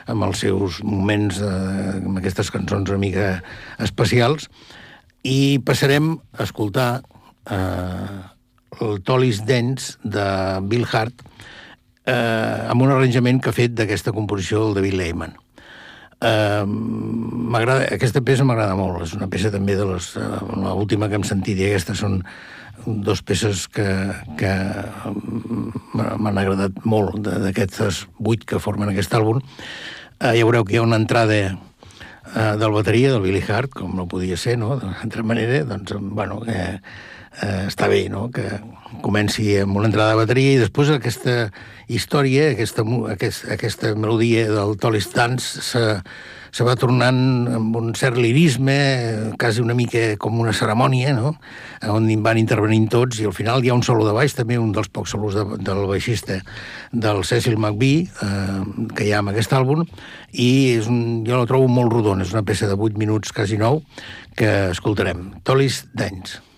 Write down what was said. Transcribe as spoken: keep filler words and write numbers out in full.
amb els seus moments, eh, amb aquestes cançons una mica especials, i passarem a escoltar eh, el Tolly's Dance de Bill Hart, eh, amb un arranjament que ha fet d'aquesta composició el David Lehman. Uh, m'agrada, aquesta peça m'agrada molt, és una peça també de les, uh, l'última que hem sentit, i aquestes són dos peces que, que m'han agradat molt, d'aquestes vuit que formen aquest àlbum. Uh, ja veureu que hi ha una entrada uh, del bateria, del Billy Hart, com no podia ser, no?, d'altra manera, doncs, bueno, eh, eh, està bé, no?, que comenci amb una entrada de bateria i després aquesta història, aquesta, aquest, aquesta melodia del Tolly's Dance se, se va tornant amb un cert lirisme, quasi una mica com una cerimònia, no?, on van intervenint tots, i al final hi ha un solo de baix, també un dels pocs solos de, del baixista del Cecil McVie, eh, que hi ha en aquest àlbum, i és un, jo la trobo molt rodona, és una peça de vuit minuts, quasi nou, que escoltarem. Tolly's Dance.